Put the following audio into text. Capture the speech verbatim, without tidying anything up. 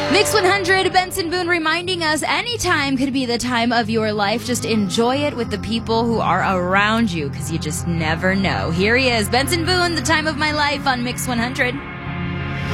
Mix one hundred, Benson Boone reminding us anytime could be the time of your life. Just enjoy it with the people who are around you, because you just never know. Here he is, Benson Boone, The Time of My Life on Mix one hundred.